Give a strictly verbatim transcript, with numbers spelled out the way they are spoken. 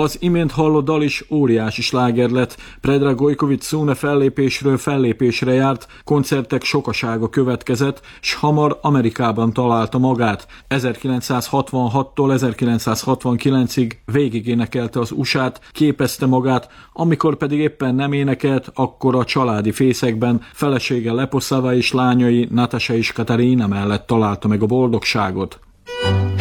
Az imént hallott dal is óriási sláger lett. Predrag Gojkovic Szune fellépésről fellépésre járt, koncertek sokasága következett, s hamar Amerikában találta magát. ezerkilencszázhatvanhattól ezerkilencszázhatvankilencig végig énekelte az u es á-t, képezte magát, amikor pedig éppen nem énekelt, akkor a családi fészekben felesége Leposava és lányai Natasha és Katarina mellett találta meg a boldogságot.